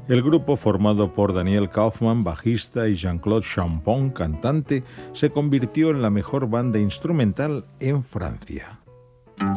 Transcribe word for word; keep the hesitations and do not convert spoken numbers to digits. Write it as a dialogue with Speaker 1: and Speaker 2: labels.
Speaker 1: El grupo, formado por Daniel Kaufman, bajista, y Jean-Claude Champon, cantante, se convirtió en la mejor banda instrumental en Francia.